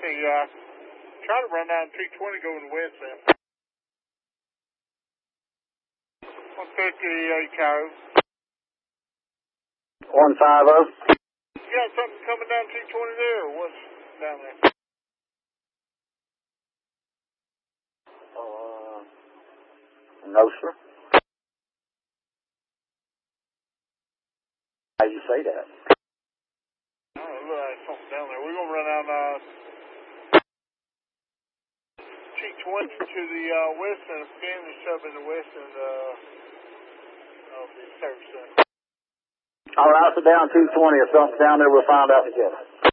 Hey, try to run down 220 going west then. 150 Cairo. 150. You got something coming down 220 there, or what's down there? No, sir. How you say that? I don't know, look like something down there. We're going to run down 220 to the west and finish up in the west and of the service center. All right, so down 220 or something down there, we'll find out together.